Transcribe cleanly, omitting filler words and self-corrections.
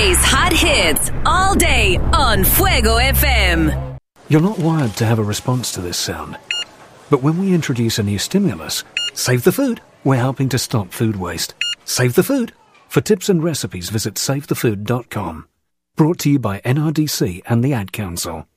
UK's hot hits all day on Fuego FM. You're not wired to have a response to this sound. But when we introduce a new stimulus, save the food, we're helping to stop food waste. Save the food. For tips and recipes, visit savethefood.com. Brought to you by NRDC and the Ad Council.